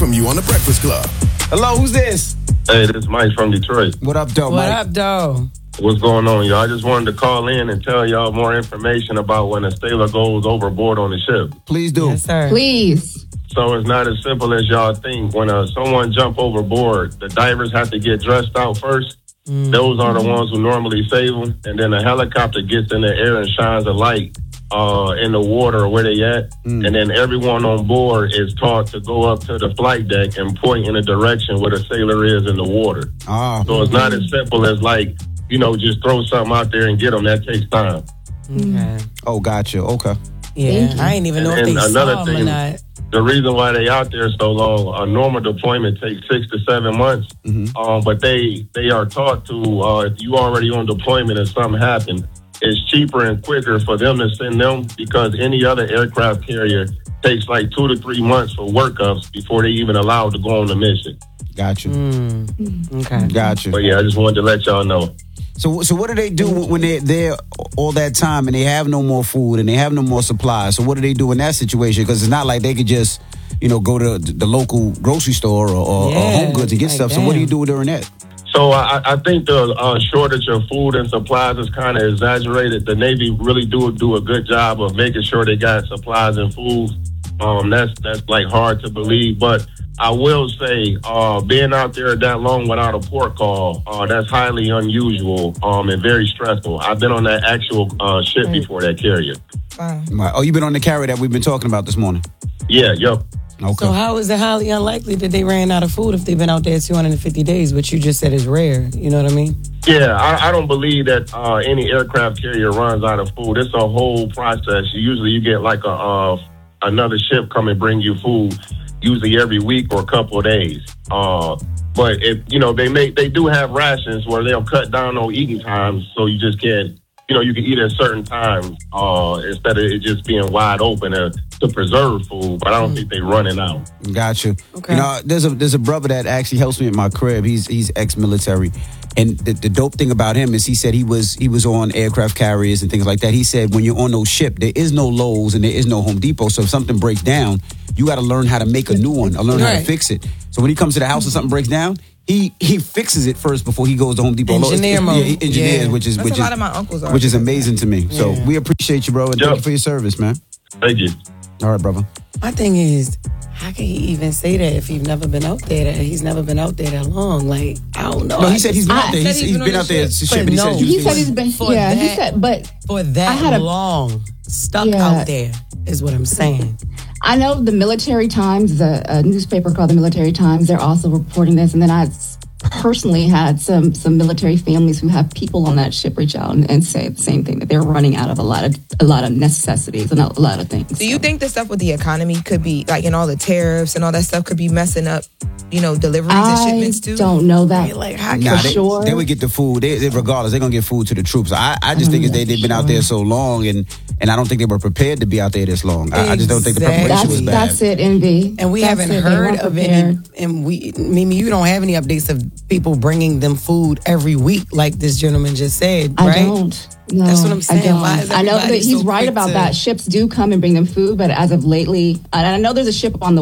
from you on The Breakfast Club. Hello, who's this? Hey, this is Mike from Detroit. What up, though, What Mike? up, though? What's going on, y'all? I just wanted to call in and tell y'all more information about when a sailor goes overboard on the ship. Please do. Yes, sir. Please. So it's not as simple as y'all think. When someone jump overboard, the divers have to get dressed out first. Those are the ones who normally save them. And then a helicopter gets in the air and shines a light in the water where they at. And then everyone on board is taught to go up to the flight deck and point in the direction where the sailor is in the water. So it's not as simple as like, just throw something out there and get them. That takes time. Okay. Oh, gotcha. Okay. Yeah, I ain't even know if they saw them or not. The reason why they out there so long, a normal deployment takes 6 to 7 months. But they are taught to, if you already on deployment and something happened, it's cheaper and quicker for them to send them because any other aircraft carrier takes like 2 to 3 months for workups before they even allowed to go on the mission. Gotcha. Okay. Gotcha. But yeah, I just wanted to let y'all know. So what do they do when they're there all that time and they have no more food and they have no more supplies? So what do they do in that situation? Because it's not like they could just, go to the local grocery store or Home Goods and get stuff. So what do you do during that? So I think the shortage of food and supplies is kind of exaggerated. The Navy really do a good job of making sure they got supplies and food. That's like hard to believe, but I will say being out there that long without a port call, that's highly unusual and very stressful. I've been on that actual ship before, that carrier. Oh, you've been on the carrier that we've been talking about this morning? Yeah, yep. Okay. So how is it highly unlikely that they ran out of food if they've been out there 250 days, which you just said is rare? You know what I mean? Yeah, I don't believe that any aircraft carrier runs out of food. It's a whole process. Usually you get like another ship come and bring you food, usually every week or a couple of days. But if they do have rations where they'll cut down on eating times, so you just can't. You can eat at certain times instead of it just being wide open to preserve food. But I don't think they're running out. Gotcha. Okay. There's a brother that actually helps me at my crib. He's ex-military, and the dope thing about him is he said he was on aircraft carriers and things like that. He said when you're on those ships, there is no Lowe's and there is no Home Depot. So if something breaks down, you got to learn how to make a new one or learn how to fix it. So when he comes to the house and something breaks down, he fixes it first before he goes to Home Depot. Engineers, which is a lot of my uncles are. which is amazing to me. So we appreciate you, bro, and thank you for your service, man. Thank you. All right, brother. My thing is, how can he even say that if he's never been out there? He's never been out there that long. Like, I don't know. No, he said he's been out there. He's been out there. He said he's been. Yeah, he said, but for that long, stuck out there is what I'm saying. I know the Military Times, a newspaper called the Military Times, they're also reporting this. And then I personally had some military families who have people on that ship reach out and say the same thing, that they're running out of a lot of necessities and a lot of things. Do you think the stuff with the economy could be, like, and all the tariffs and all that stuff could be messing up, deliveries and shipments too? I don't know that. Like, how sure. They would get the food. Regardless, they're going to get food to the troops. I just think they've been out there so long, and I don't think they were prepared to be out there this long. I just don't think the preparation was bad. That's it, Envy. And we haven't heard of any, and Mimi, you don't have any updates of people bringing them food every week like this gentleman just said, right? I don't. No, that's what I'm saying. I know that he's right about that. Ships do come and bring them food, but as of lately, and I know there's a ship on the